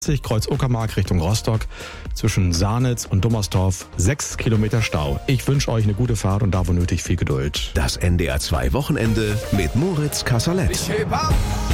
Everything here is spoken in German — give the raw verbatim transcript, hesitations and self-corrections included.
Kreuz Uckermark Richtung Rostock, zwischen Sahnitz und Dummersdorf, sechs Kilometer Stau. Ich wünsche euch eine gute Fahrt und da wo nötig viel Geduld. Das N D R zwei Wochenende mit Moritz Kasserlet.